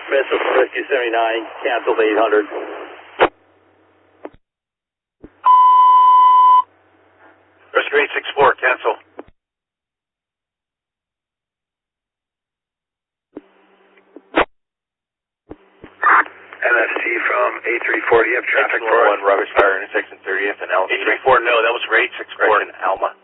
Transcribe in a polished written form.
Missile Rescue 79, canceled 800. Rescue 864, cancel. NFC from A34, do you have traffic for us? 1 Rubbish Fire, intersection 30th and Alma. 834, no, that was for 864. Alma.